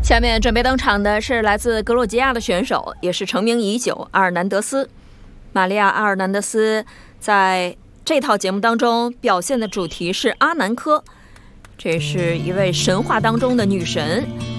下面准备登场的是来自格鲁吉亚的选手，也是成名已久阿尔南德斯。玛利亚·阿尔南德斯在这套节目当中表现的主题是阿南科，这是一位神话当中的女神，